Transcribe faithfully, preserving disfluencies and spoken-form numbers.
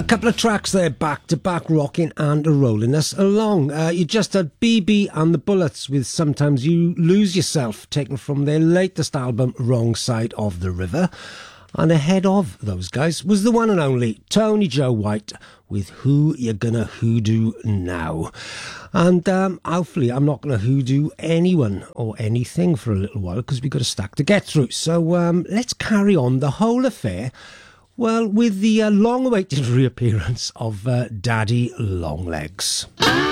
Couple of tracks there, back to back, rocking and rolling us along. Uh, you just had B B and the Bullets with Sometimes You Lose Yourself, taken from their latest album, Wrong Side of the River. And ahead of those guys was the one and only Tony Joe White with Who You Gonna Hoodoo Now. And um, hopefully I'm not going to hoodoo anyone or anything for a little while, because we've got a stack to get through. So um, let's carry on the whole affair, well, with the uh, long-awaited reappearance of uh, Daddy Longlegs.